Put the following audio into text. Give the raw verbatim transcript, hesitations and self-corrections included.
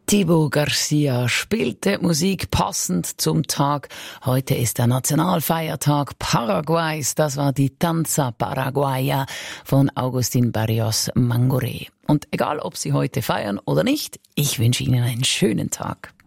Thibaut Garcia spielte Musik passend zum Tag. Heute ist der Nationalfeiertag Paraguays. Das war die Danza Paraguaya von Agustín Barrios Mangoré. Und egal, ob Sie heute feiern oder nicht, ich wünsche Ihnen einen schönen Tag.